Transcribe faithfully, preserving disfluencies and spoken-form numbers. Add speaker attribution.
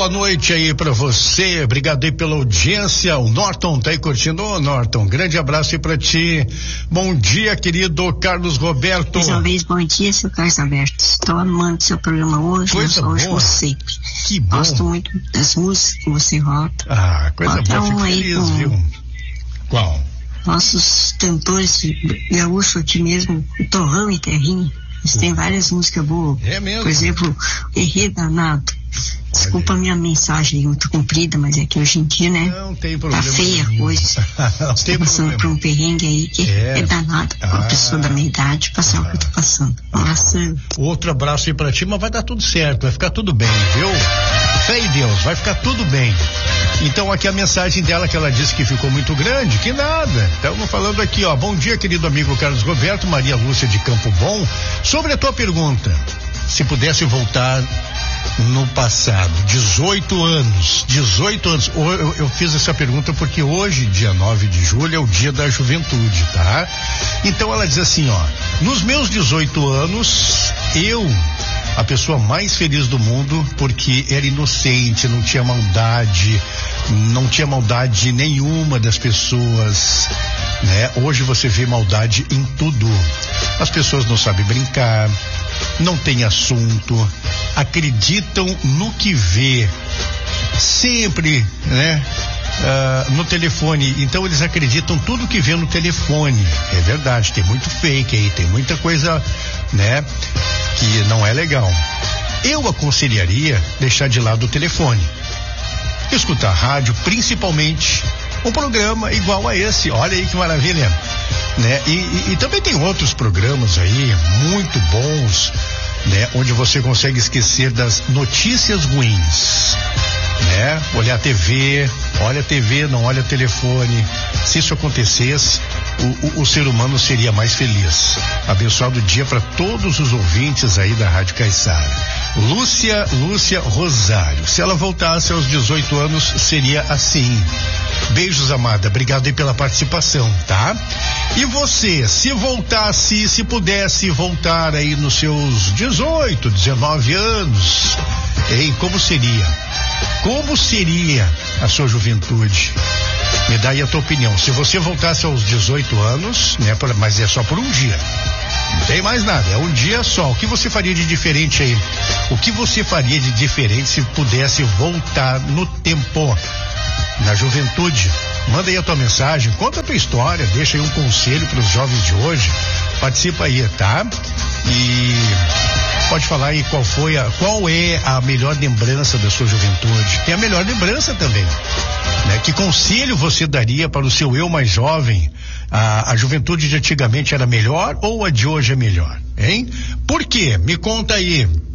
Speaker 1: boa noite aí pra você, obrigado aí pela audiência. O Norton tá aí curtindo. Ô, Norton, grande abraço aí pra ti. Bom dia, querido Carlos Roberto.
Speaker 2: Mais uma vez, bom dia, seu Carlos Alberto. Estou amando seu programa hoje,
Speaker 1: coisa
Speaker 2: não só
Speaker 1: boa.
Speaker 2: hoje, você.
Speaker 1: Que bom.
Speaker 2: Gosto muito das músicas que você roda.
Speaker 1: Ah, coisa
Speaker 2: Bota
Speaker 1: boa, fico
Speaker 2: um aí
Speaker 1: feliz,
Speaker 2: com
Speaker 1: viu? Qual?
Speaker 2: Nossos cantores gaúchos aqui mesmo, o Torrão e Terrinha. Eles têm várias músicas boas.
Speaker 1: É mesmo?
Speaker 2: Por exemplo, Guerreiro Danado. Desculpa a minha mensagem muito comprida, mas é que hoje em dia, né?
Speaker 1: Não tem problema.
Speaker 2: Tá feia a coisa.
Speaker 1: Não tem
Speaker 2: passando
Speaker 1: problema.
Speaker 2: por um perrengue aí que
Speaker 1: É.
Speaker 2: é, danado.
Speaker 1: Ah.
Speaker 2: Uma pessoa da minha idade passar o que eu tô passando. Nossa.
Speaker 1: Outro abraço aí pra ti, mas vai dar tudo certo, vai ficar tudo bem, viu? Fé em Deus, vai ficar tudo bem. Então aqui a mensagem dela que ela disse que ficou muito grande, que nada. Estamos falando aqui, ó. Bom dia, querido amigo Carlos Roberto, Maria Lúcia de Campo Bom. Sobre a tua pergunta, se pudesse voltar no passado, dezoito anos, dezoito anos, eu, eu fiz essa pergunta porque hoje, dia nove de julho, é o dia da juventude, tá? Então ela diz assim, ó, nos meus dezoito anos, eu, a pessoa mais feliz do mundo, porque era inocente, não tinha maldade, não tinha maldade nenhuma das pessoas, né? Hoje você vê maldade em tudo. As pessoas não sabem brincar, não tem assunto, acreditam no que vê, sempre, né? Uh, no telefone, então eles acreditam tudo que vê no telefone. É verdade, tem muito fake aí, tem muita coisa, né, que não é legal. Eu aconselharia deixar de lado o telefone, escutar rádio, principalmente um programa igual a esse. Olha aí que maravilha, né? E, e, e também tem outros programas aí muito bons, né? Onde você consegue esquecer das notícias ruins, né? Olhar a T V, olha a T V, não olha o telefone. Se isso acontecesse, o, o, o ser humano seria mais feliz. Abençoado dia para todos os ouvintes aí da Rádio Caiçara. Lúcia, Lúcia Rosário. Se ela voltasse aos dezoito anos, seria assim. Beijos, amada. Obrigado aí pela participação, tá? E você, se voltasse, se pudesse voltar aí nos seus dezoito, dezenove anos, hein? Como seria? Como seria a sua juventude? Me dá aí a tua opinião. Se você voltasse aos dezoito anos, né? Mas é só por um dia. Não tem mais nada, é um dia só. O que você faria de diferente aí? O que você faria de diferente se pudesse voltar no tempo, na juventude? Manda aí a tua mensagem, conta a tua história, deixa aí um conselho para os jovens de hoje. Participa aí, tá? E pode falar aí qual foi a, qual é a melhor lembrança da sua juventude. Tem a melhor lembrança também, né? Que conselho você daria para o seu eu mais jovem? A, a juventude de antigamente era melhor ou a de hoje é melhor, hein? Por quê? Me conta aí.